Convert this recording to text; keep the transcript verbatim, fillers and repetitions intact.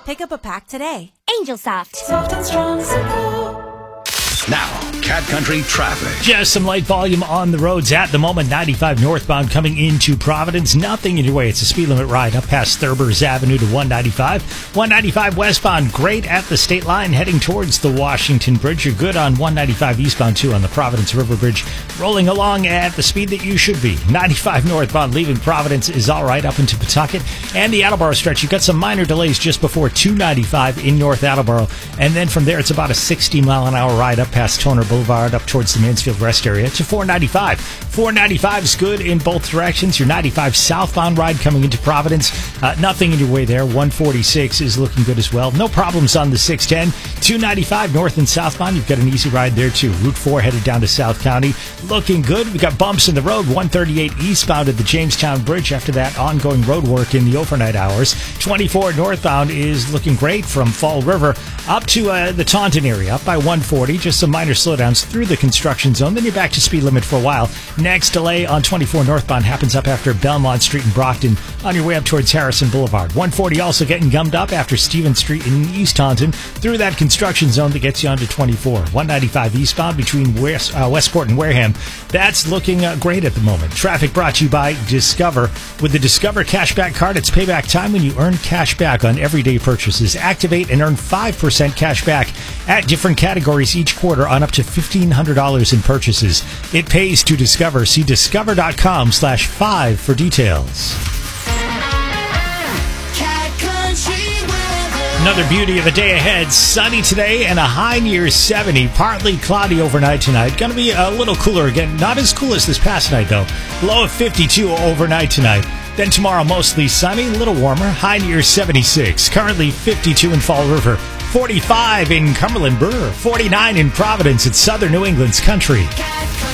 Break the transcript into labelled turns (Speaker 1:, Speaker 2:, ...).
Speaker 1: Pick up a pack today.
Speaker 2: Angel Soft.
Speaker 3: Soft and strong, simple.
Speaker 4: Now, Cat Country traffic.
Speaker 5: Just some light volume on the roads at the moment. ninety-five northbound coming into Providence. Nothing in your way. It's a speed limit ride up past Thurbers Avenue to one ninety-five. one ninety-five westbound, great at the state line heading towards the Washington Bridge. You're good on one ninety-five eastbound too on the Providence River Bridge. Rolling along at the speed that you should be. ninety-five northbound leaving Providence is all right up into Pawtucket. And the Attleboro stretch, you've got some minor delays just before two ninety-five in North Attleboro. And then from there, it's about a sixty mile an hour ride up past Toner Boulevard up towards the Mansfield Rest area to four ninety-five. four ninety-five is good in both directions. Your ninety-five southbound ride coming into Providence. Uh, nothing in your way there. one forty-six is looking good as well. No problems on the six ten. two ninety-five north and southbound. You've got an easy ride there too. Route four headed down to South County. Looking good. We've got bumps in the road. one thirty-eight eastbound at the Jamestown Bridge after that ongoing road work in the overnight hours. twenty-four northbound is looking great from Fall River up to uh, the Taunton area. Up by one forty. Just some minor slowdowns through the construction zone. Then you're back to speed limit for a while. Next delay on twenty-four northbound happens up after Belmont Street in Brockton on your way up towards Harrison Boulevard. one forty also getting gummed up after Stevens Street in East Taunton through that construction zone that gets you onto twenty-four. one ninety-five eastbound between West, uh, Westport and Wareham. That's looking uh, great at the moment. Traffic brought to you by Discover. With the Discover Cashback Card, it's payback time when you earn cash back on everyday purchases. Activate and earn five percent cash back at different categories each quarter on up to fifteen hundred dollars in purchases. It pays to Discover. See discover.com slash five for details. Another beauty of a day ahead. Sunny today and a high near seventy. Partly cloudy overnight tonight. Going to be a little cooler again. Not as cool as this past night, though. Low of fifty-two overnight tonight. Then tomorrow, mostly sunny, a little warmer. High near seventy-six. Currently fifty-two in Fall River. forty-five in Cumberland Burr. forty-nine in Providence. It's southern New England's country.